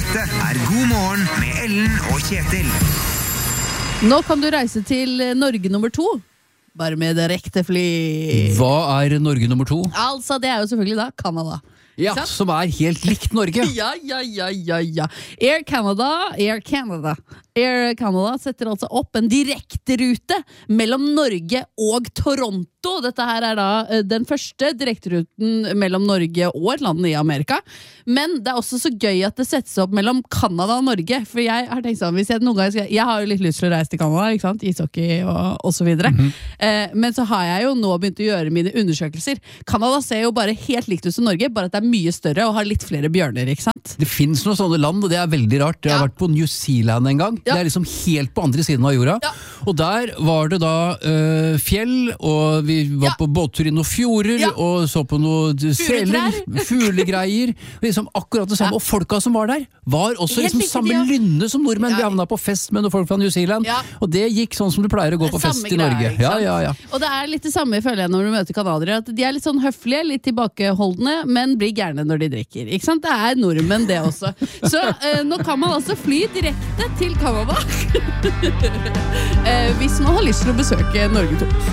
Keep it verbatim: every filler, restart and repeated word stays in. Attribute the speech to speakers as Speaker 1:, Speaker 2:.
Speaker 1: Dette er God morgen med Ellen og Kjetil.
Speaker 2: Nå kan du reise til Norge nummer to, bare med direkte fly.
Speaker 3: Hva er Norge nummer to?
Speaker 2: Altså, det er jo selvfølgelig da Canada.
Speaker 3: Ja, som er helt likt Norge.
Speaker 2: Ja, ja, ja, ja, ja. Air Canada, Air Canada. Air Canada setter altså opp en direkte rute mellom Norge og Toronto. Dette her er da den første direkteruten mellom Norge og et land i Amerika. Men det er også så gøy at det settes opp mellom Canada og Norge. For jeg har tenkt sånn, hvis jeg noen gang skal, jeg har jo litt lyst til å reise til Canada, ikke sant? Ishockey og, og så videre. Mm-hmm. eh, men så har jeg jo nå begynt å gjøre mine undersøkelser. Canada ser jo bare helt likt ut som Norge, bare at det er mye større og har litt flere bjørner, ikke sant?
Speaker 3: Det finnes noen sånne land, og det er veldig rart. Jeg har ja. vært på New Zealand en gang. Ja. Det er liksom helt på andre siden av jorda. Ja. Og der var det da øh, fjell, og vi var ja. på båttur i noen fjorder, ja. og så på noen seler, fuglegreier, liksom akkurat det samme. Ja. Og folka som var der, var også helt liksom samme de, ja. lynne som nordmenn. Ja. Vi havna på fest med noen folk fra New Zealand, ja. og det gikk sånn som det pleier å gå på fest i Norge.
Speaker 2: Greier,
Speaker 3: ja, ja, ja.
Speaker 2: Og det er litt det samme, føler jeg, når du møter kanadere, at de er litt sånn høflige, litt tilbakeholdende, men blir gærne når de drikker. Ikke sant? Det er nordmenn det også. Så eh, nå kan man altså fly direkte til Canada eh, hvis man har lyst til å besøke Norge to.